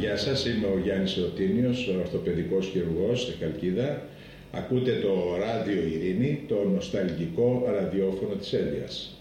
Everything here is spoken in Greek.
Γεια σας, είμαι ο Γιάννης Ρωτίνιος, ορθοπαιδικός χειρουργός στη Χαλκίδα. Ακούτε το Ράδιο Ειρήνη, το νοσταλγικό ραδιόφωνο της Έλβιας.